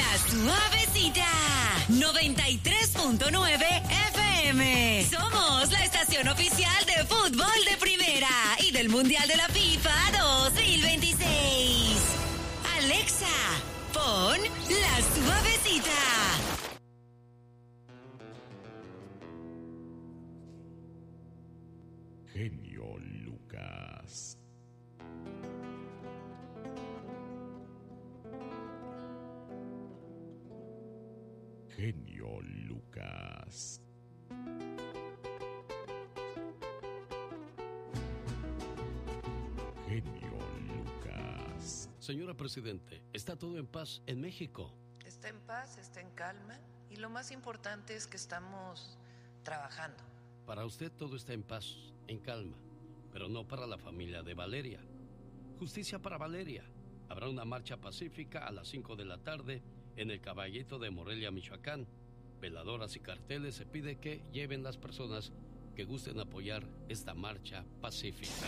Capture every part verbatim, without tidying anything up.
La Suavecita, noventa y tres punto nueve F M. Somos la estación oficial de fútbol de primera y del Mundial de la FIFA dos mil veintiséis. Alexa, pon La Suavecita. Genio Lucas. Genio Lucas. Genio Lucas. Señora Presidente, ¿está todo en paz en México? Está en paz, está en calma y lo más importante es que estamos trabajando. Para usted todo está en paz, en calma, pero no para la familia de Valeria. Justicia para Valeria. Habrá una marcha pacífica a las cinco de la tarde en el Caballito de Morelia, Michoacán. Veladoras y carteles se pide que lleven las personas que gusten apoyar esta marcha pacífica.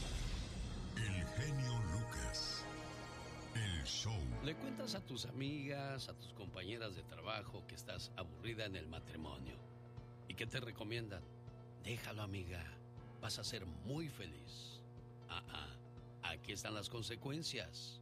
El genio Lucas. El show. Le cuentas a tus amigas, a tus compañeras de trabajo que estás aburrida en el matrimonio. ¿Y qué te recomiendan? Déjalo, amiga. Vas a ser muy feliz. Ah, ah. Aquí están las consecuencias.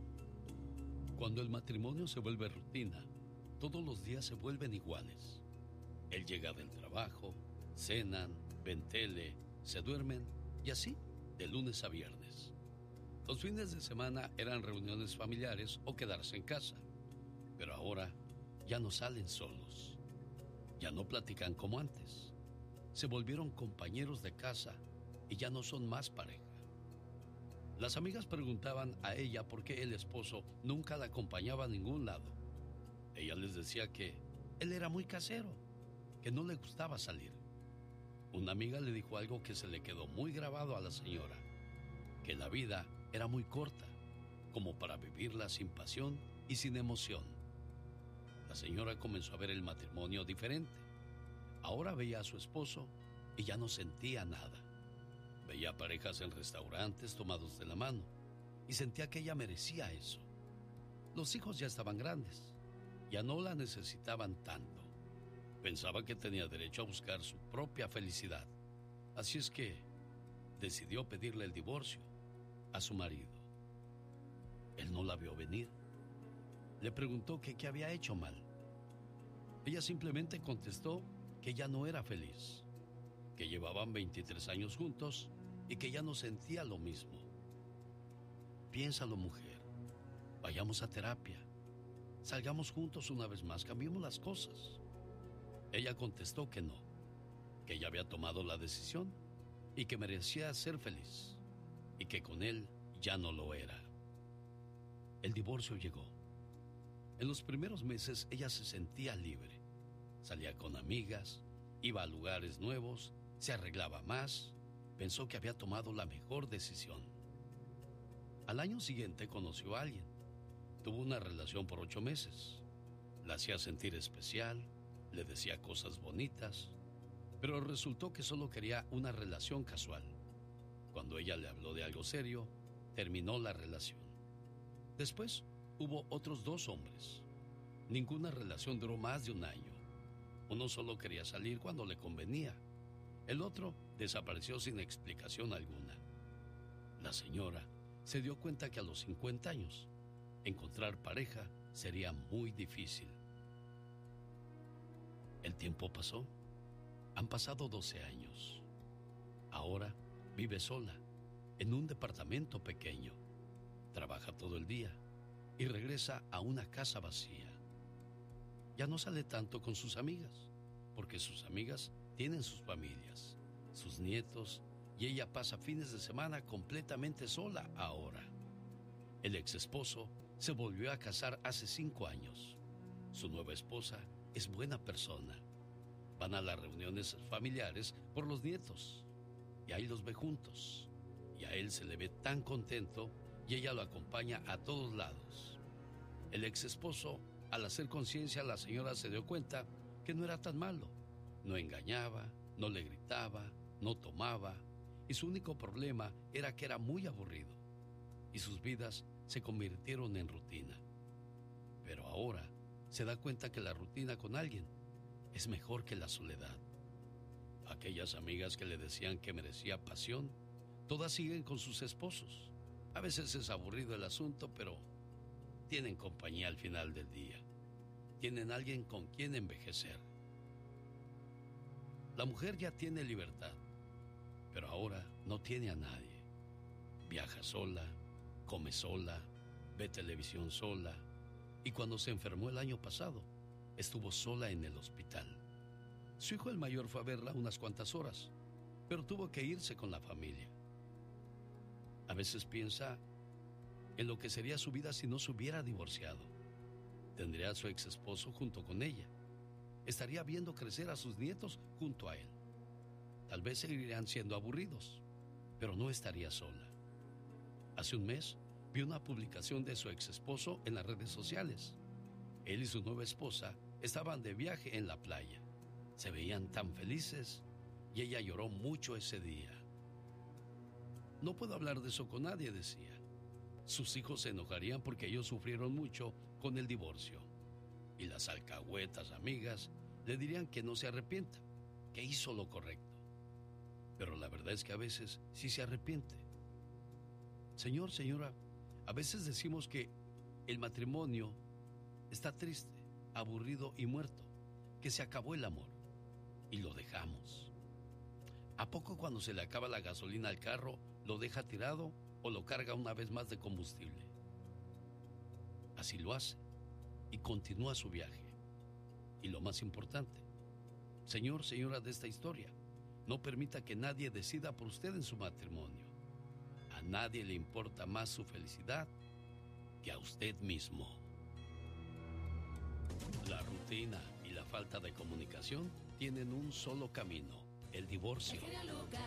Cuando el matrimonio se vuelve rutina, todos los días se vuelven iguales. Él llega del trabajo, cenan, ven tele, se duermen y así, de lunes a viernes. Los fines de semana eran reuniones familiares o quedarse en casa. Pero ahora ya no salen solos. Ya no platican como antes. Se volvieron compañeros de casa y ya no son más pareja. Las amigas preguntaban a ella por qué el esposo nunca la acompañaba a ningún lado. Ella les decía que él era muy casero, que no le gustaba salir. Una amiga le dijo algo que se le quedó muy grabado a la señora, que la vida era muy corta, como para vivirla sin pasión y sin emoción. La señora comenzó a ver el matrimonio diferente. Ahora veía a su esposo y ya no sentía nada. Veía parejas en restaurantes tomados de la mano y sentía que ella merecía eso. Los hijos ya estaban grandes, ya no la necesitaban tanto. Pensaba que tenía derecho a buscar su propia felicidad. Así es que decidió pedirle el divorcio a su marido. Él no la vio venir. Le preguntó que qué había hecho mal. Ella simplemente contestó que ya no era feliz, que llevaban veintitrés años juntos y que ya no sentía lo mismo. Piénsalo, mujer. Vayamos a terapia. Salgamos juntos una vez más, cambiemos las cosas. Ella contestó que no, que ella había tomado la decisión y que merecía ser feliz y que con él ya no lo era. El divorcio llegó. En los primeros meses ella se sentía libre. Salía con amigas, iba a lugares nuevos, se arreglaba más, pensó que había tomado la mejor decisión. Al año siguiente conoció a alguien. Tuvo una relación por ocho meses. La hacía sentir especial, le decía cosas bonitas, pero resultó que solo quería una relación casual. Cuando ella le habló de algo serio, terminó la relación. Después hubo otros dos hombres. Ninguna relación duró más de un año. Uno solo quería salir cuando le convenía. El otro desapareció sin explicación alguna. La señora se dio cuenta que a los cincuenta años encontrar pareja sería muy difícil. El tiempo pasó. Han pasado doce años. Ahora vive sola, en un departamento pequeño. Trabaja todo el día y regresa a una casa vacía. Ya no sale tanto con sus amigas, porque sus amigas tienen sus familias, sus nietos, y ella pasa fines de semana completamente sola ahora. El ex esposo se volvió a casar hace cinco años. Su nueva esposa es buena persona. Van a las reuniones familiares por los nietos y ahí los ve juntos. Y a él se le ve tan contento y ella lo acompaña a todos lados. El ex esposo, al hacer conciencia, la señora se dio cuenta que no era tan malo. No engañaba, no le gritaba, no tomaba, y su único problema era que era muy aburrido y sus vidas se convirtieron en rutina. Pero ahora se da cuenta que la rutina con alguien es mejor que la soledad. Aquellas amigas que le decían que merecía pasión, todas siguen con sus esposos. A veces es aburrido el asunto, pero tienen compañía al final del día. Tienen alguien con quien envejecer. La mujer ya tiene libertad, pero ahora no tiene a nadie. Viaja sola, come sola, ve televisión sola, y cuando se enfermó el año pasado, estuvo sola en el hospital. Su hijo el mayor fue a verla unas cuantas horas, pero tuvo que irse con la familia. A veces piensa en lo que sería su vida si no se hubiera divorciado. Tendría a su ex esposo junto con ella. Estaría viendo crecer a sus nietos junto a él. Tal vez seguirían siendo aburridos, pero no estaría sola. Hace un mes vi una publicación de su ex esposo en las redes sociales. Él y su nueva esposa estaban de viaje en la playa. Se veían tan felices y ella lloró mucho ese día. No puedo hablar de eso con nadie, decía. Sus hijos se enojarían porque ellos sufrieron mucho con el divorcio. Y las alcahuetas amigas le dirían que no se arrepienta, que hizo lo correcto. Pero la verdad es que a veces sí se arrepiente. Señor, señora, a veces decimos que el matrimonio está triste, aburrido y muerto, que se acabó el amor, y lo dejamos. ¿A poco cuando se le acaba la gasolina al carro, lo deja tirado o lo carga una vez más de combustible? Así lo hace y continúa su viaje. Y lo más importante, señor, señora de esta historia, no permita que nadie decida por usted en su matrimonio. A nadie le importa más su felicidad que a usted mismo. La rutina y la falta de comunicación tienen un solo camino: el divorcio. El genio Lucas.